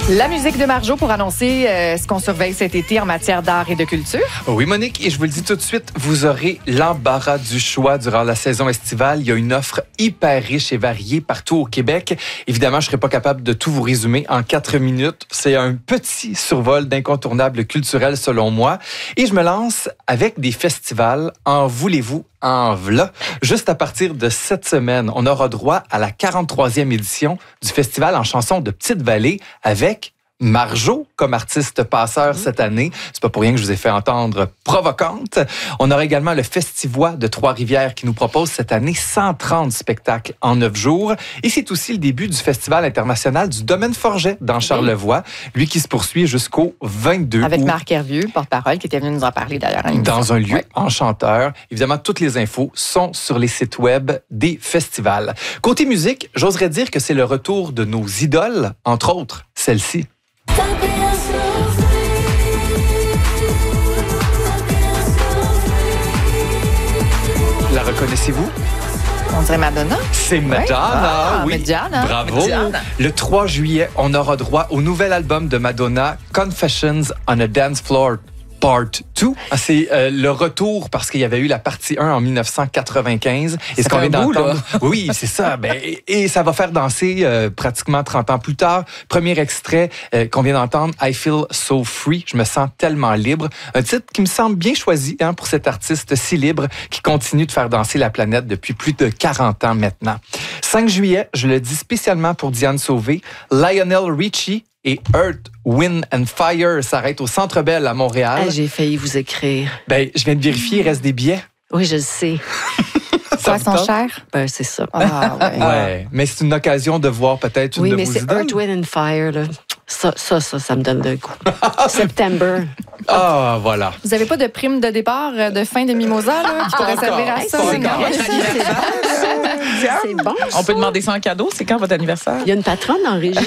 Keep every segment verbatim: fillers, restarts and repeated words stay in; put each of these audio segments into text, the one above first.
La musique de Marjo pour annoncer euh, ce qu'on surveille cet été en matière d'art et de culture. Oui, Monique, et je vous le dis tout de suite, vous aurez l'embarras du choix durant la saison estivale. Il y a une offre hyper riche et variée partout au Québec. Évidemment, je ne serai pas capable de tout vous résumer en quatre minutes. C'est un petit survol d'incontournables culturels selon moi. Et je me lance avec des festivals. En voulez-vous? En v'là. Juste à partir de cette semaine, on aura droit à la quarante-troisième édition du Festival en chansons de Petite-Vallée avec Marjo comme artiste passeur cette année. C'est pas pour rien que je vous ai fait entendre Provocante. On aura également le Festivois de Trois-Rivières qui nous propose cette année cent trente spectacles en neuf jours. Et c'est aussi le début du Festival international du Domaine Forget dans Charlevoix, lui qui se poursuit jusqu'au vingt-deux Avec août. Marc Hervieux, porte-parole, qui était venu nous en parler d'ailleurs. Dans un lieu ouais. enchanteur. Évidemment, toutes les infos sont sur les sites web des festivals. Côté musique, j'oserais dire que c'est le retour de nos idoles, entre autres celle-ci. La reconnaissez-vous? On dirait Madonna. C'est Madonna, Ah, oui. Madonna. Bravo. Madonna. Le trois juillet, on aura droit au nouvel album de Madonna, Confessions on a Dance Floor Part deux. C'est euh, le retour parce qu'il y avait eu la partie un en dix-neuf cent quatre-vingt-quinze. Et ça ce qu'on fait vient un bout, d'entendre, oui, c'est ça. Ben, et, et ça va faire danser euh, pratiquement trente ans plus tard. Premier extrait euh, qu'on vient d'entendre, I Feel So Free. Je me sens tellement libre. Un titre qui me semble bien choisi hein, pour cet artiste si libre qui continue de faire danser la planète depuis plus de quarante ans maintenant. cinq juillet, je le dis spécialement pour Diane Sauvé, Lionel Richie et Earth, Wind and Fire s'arrête au Centre Bell à Montréal. Ah, j'ai failli vous écrire. Ben, je viens de vérifier, il reste des billets. Oui, je le sais. Quoi, son cher? Ben, c'est ça. Ah, ouais. Ouais, mais c'est une occasion de voir peut-être une Oui, de mais vos c'est idoles. Earth, Wind and Fire, là. Ça, ça, ça, ça me donne le goût. September. Ah, voilà. Vous n'avez pas de prime de départ euh, de fin de mimosa là, qui pourrait Encore, servir à Hey, ça? pas c'est encore. bon, ça, c'est bon, ça. C'est bon. On peut demander ça en cadeau. C'est quand votre anniversaire? Il y a une patronne en régie.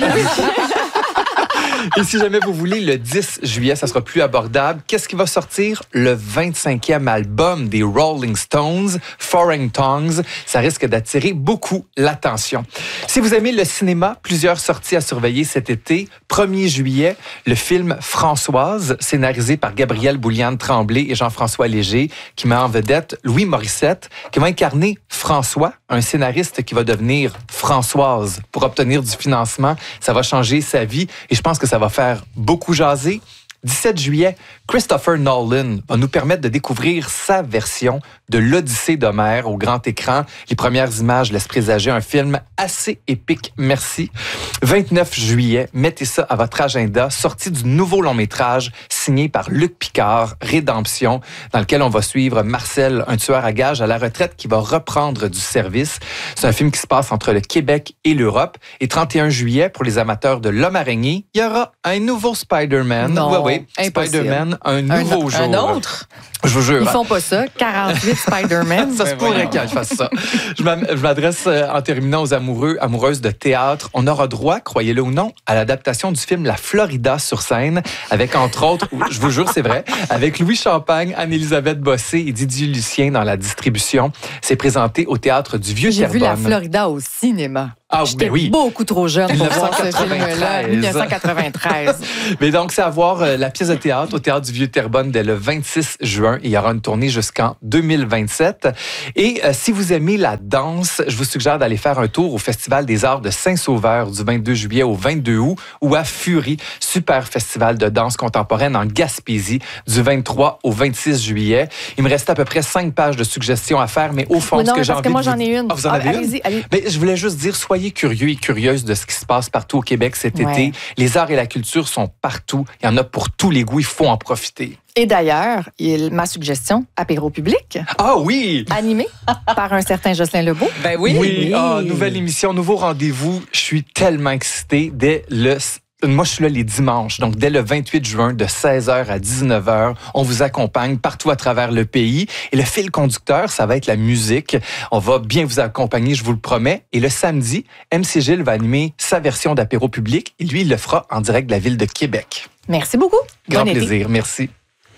Et si jamais vous voulez, le dix juillet, ça sera plus abordable. Qu'est-ce qui va sortir? Le vingt-cinquième album des Rolling Stones, Foreign Tongues. Ça risque d'attirer beaucoup l'attention. Si vous aimez le cinéma, plusieurs sorties à surveiller cet été. premier juillet, le film Françoise, scénarisé par Gabrielle Bouliane-Tremblay et Jean-François Léger, qui met en vedette Louis Morissette, qui va incarner François, un scénariste qui va devenir Françoise pour obtenir du financement. Ça va changer sa vie et je pense que ça va faire beaucoup jaser. dix-sept juillet, Christopher Nolan va nous permettre de découvrir sa version de l'Odyssée d'Homère au grand écran. Les premières images laissent présager un film assez épique, merci. vingt-neuf juillet, mettez ça à votre agenda, sortie du nouveau long-métrage signé par Luc Picard, Rédemption, dans lequel on va suivre Marcel, un tueur à gages à la retraite qui va reprendre du service. C'est un film qui se passe entre le Québec et l'Europe. Et trente et un juillet, pour les amateurs de l'homme araignée, il y aura un nouveau Spider-Man. Non, Ouais, ouais. impossible. Spider-Man, un nouveau un, jour. Un autre? Je vous jure. Ils font pas ça. quarante-huit Spider-Man. Ça se pourrait que je fasse ça. Je m'am- je m'adresse euh, en terminant aux amoureux, amoureuses de théâtre. On aura droit, croyez-le ou non, à l'adaptation du film La Florida sur scène, avec entre autres, je vous jure c'est vrai, avec Louis Champagne, Anne-Élisabeth Bossé et Didier Lucien dans la distribution. C'est présenté au théâtre du J'ai Vieux-Terrebonne. vu La Florida au cinéma. Ah, J'étais ben oui. beaucoup trop jeune pour voir ce film-là, dix-neuf cent quatre-vingt-treize. dix-neuf cent quatre-vingt-treize. Mais donc, c'est à voir euh, la pièce de théâtre au Théâtre du Vieux-Terrebonne dès le vingt-six juin. Il y aura une tournée jusqu'en deux mille vingt-sept. Et euh, si vous aimez la danse, je vous suggère d'aller faire un tour au Festival des Arts de Saint-Sauveur du vingt-deux juillet au vingt-deux août ou à Fury, super festival de danse contemporaine en Gaspésie du vingt-trois au vingt-six juillet. Il me reste à peu près cinq pages de suggestions à faire, mais au fond, Oui, ce non, que j'ai parce envie que moi, de vous... j'en ai une. Ah, vous en Ah, avez une? allez-y, allez. Mais je voulais juste dire, soyez curieux et curieuses de ce qui se passe partout au Québec cet Ouais. été. Les arts et la culture sont partout. Il y en a pour tous les goûts. Il faut en profiter. Et d'ailleurs, il, ma suggestion, apéro public, Ah oui! animé par un certain Jocelyn Lebeau. Ben oui. Oui, ah, nouvelle émission, nouveau rendez-vous. Je suis tellement excitée. Dès le... Moi, je suis là les dimanches. Donc, dès le vingt-huit juin, de seize heures à dix-neuf heures, on vous accompagne partout à travers le pays. Et le fil conducteur, ça va être la musique. On va bien vous accompagner, je vous le promets. Et le samedi, M C Gilles va animer sa version d'apéro public. Et lui, il le fera en direct de la ville de Québec. Merci beaucoup. Grand Bon été. plaisir. Merci.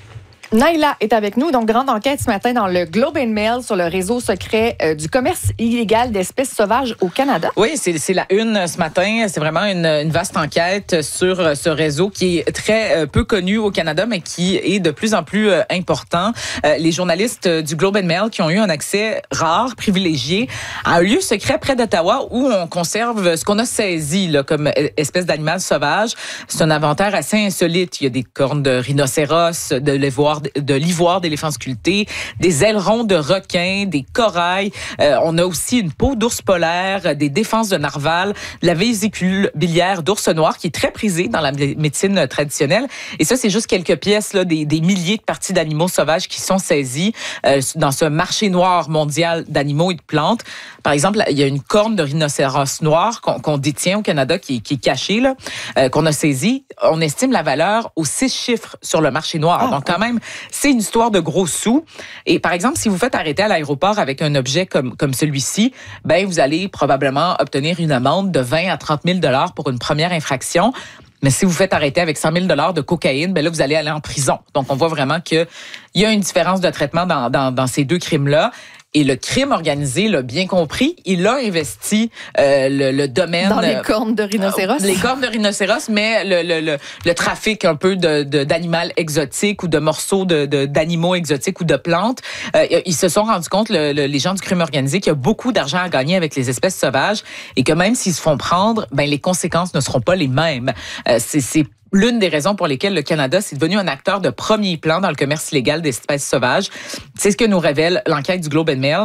Naïla est avec nous. Donc, grande enquête ce matin dans le Globe and Mail sur le réseau secret euh, du commerce illégal d'espèces sauvages au Canada. Oui, c'est, c'est la une ce matin. C'est vraiment une, une vaste enquête sur ce réseau qui est très euh, peu connu au Canada, mais qui est de plus en plus euh, important. Euh, les journalistes du Globe and Mail qui ont eu un accès rare, privilégié, à un lieu secret près d'Ottawa où on conserve ce qu'on a saisi là, comme espèce d'animal sauvage. C'est un inventaire assez insolite. Il y a des cornes de rhinocéros, de l'ivoire de l'ivoire d'éléphant sculpté, des ailerons de requins, des corails. Euh, on a aussi une peau d'ours polaire, des défenses de narval, de la vésicule biliaire d'ours noir qui est très prisée dans la médecine traditionnelle. Et ça, c'est juste quelques pièces là, des, des milliers de parties d'animaux sauvages qui sont saisies euh, dans ce marché noir mondial d'animaux et de plantes. Par exemple, il y a une corne de rhinocéros noir qu'on, qu'on détient au Canada qui, qui est cachée, là, euh, qu'on a saisie. On estime la valeur aux six chiffres sur le marché noir. Ah, Donc, quand même, c'est une histoire de gros sous. Et par exemple, si vous faites arrêter à l'aéroport avec un objet comme, comme celui-ci, ben, vous allez probablement obtenir une amende de vingt à trente mille dollars pour une première infraction. Mais si vous faites arrêter avec cent mille dollars de cocaïne, ben là, vous allez aller en prison. Donc, on voit vraiment qu'il y a une différence de traitement dans, dans, dans ces deux crimes-là. Et le crime organisé l'a bien compris. Il a investi euh, le, le domaine... Dans les cornes de rhinocéros. Euh, les cornes de rhinocéros, mais le, le, le, le trafic un peu de, de, d'animal exotique ou de morceaux de, de, d'animaux exotiques ou de plantes. Euh, ils se sont rendus compte, le, le, les gens du crime organisé, qu'il y a beaucoup d'argent à gagner avec les espèces sauvages et que même s'ils se font prendre, ben les conséquences ne seront pas les mêmes. Euh, c'est, c'est l'une des raisons pour lesquelles le Canada s'est devenu un acteur de premier plan dans le commerce illégal d'espèces sauvages. C'est ce que nous révèle l'enquête du Globe and Mail.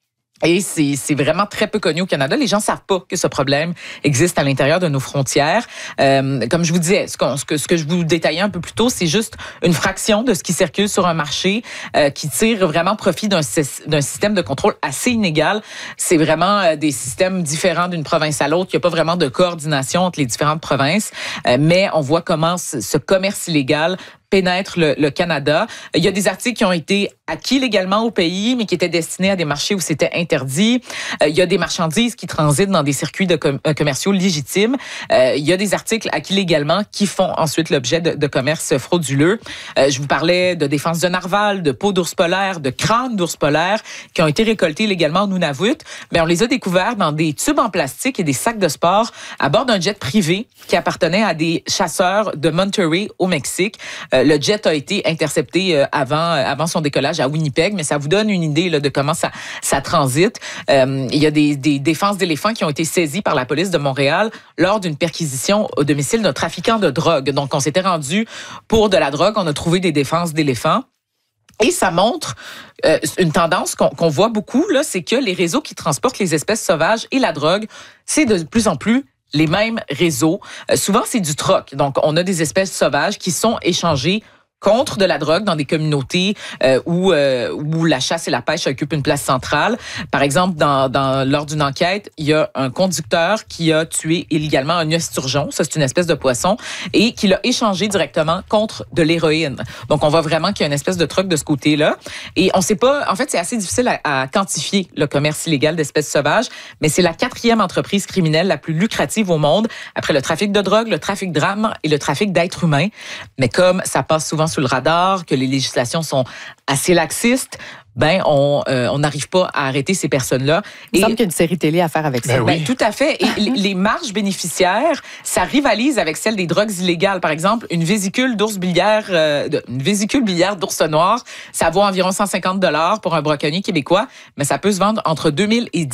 Et c'est, c'est vraiment très peu connu au Canada. Les gens savent pas que ce problème existe à l'intérieur de nos frontières. Euh, comme je vous disais, ce, qu'on, ce, que, ce que je vous détaillais un peu plus tôt, c'est juste une fraction de ce qui circule sur un marché euh, qui tire vraiment profit d'un, d'un système de contrôle assez inégal. C'est vraiment euh, des systèmes différents d'une province à l'autre. Il n'y a pas vraiment de coordination entre les différentes provinces. Euh, mais on voit comment ce, ce commerce illégal pénètre le, le Canada. Il y a des articles qui ont été acquis légalement au pays, mais qui étaient destinés à des marchés où c'était interdit. Euh, il y a des marchandises qui transitent dans des circuits de com- commerciaux légitimes. Euh, il y a des articles acquis légalement qui font ensuite l'objet de, de commerce frauduleux. Euh, je vous parlais de défense de narval, de peau d'ours polaire, de crâne d'ours polaire qui ont été récoltés légalement au Nunavut. Mais on les a découverts dans des tubes en plastique et des sacs de sport à bord d'un jet privé qui appartenait à des chasseurs de Monterey au Mexique. Euh, Le jet a été intercepté euh, avant, euh, avant son décollage à Winnipeg, mais ça vous donne une idée là, de comment ça, ça transite. Euh, il y a des, des défenses d'éléphants qui ont été saisies par la police de Montréal lors d'une perquisition au domicile d'un trafiquant de drogue. Donc, on s'était rendu pour de la drogue. On a trouvé des défenses d'éléphants. Et ça montre euh, une tendance qu'on, qu'on voit beaucoup, là, c'est que les réseaux qui transportent les espèces sauvages et la drogue, c'est de plus en plus les mêmes réseaux. Euh, souvent, c'est du troc. Donc, on a des espèces sauvages qui sont échangées contre de la drogue dans des communautés euh, où euh, où la chasse et la pêche occupent une place centrale. Par exemple, dans, dans lors d'une enquête, il y a un conducteur qui a tué illégalement un esturgeon, ça c'est une espèce de poisson, et qui l'a échangé directement contre de l'héroïne. Donc on voit vraiment qu'il y a une espèce de truc de ce côté-là. Et on sait pas, en fait, c'est assez difficile à, à quantifier le commerce illégal d'espèces sauvages, mais c'est la quatrième entreprise criminelle la plus lucrative au monde, après le trafic de drogue, le trafic d'armes et le trafic d'êtres humains. Mais comme ça passe souvent sous le radar, que les législations sont assez laxistes, ben on euh, on n'arrive pas à arrêter ces personnes-là. Il me semble qu'il y a une série télé à faire avec ça. Ben oui. Ben, tout à fait. Et les marges bénéficiaires, ça rivalise avec celles des drogues illégales. Par exemple, une vésicule d'ours biliaire, euh, une vésicule biliaire d'ours noir, ça vaut environ cent cinquante dollars pour un braconnier québécois, mais ça peut se vendre entre deux mille et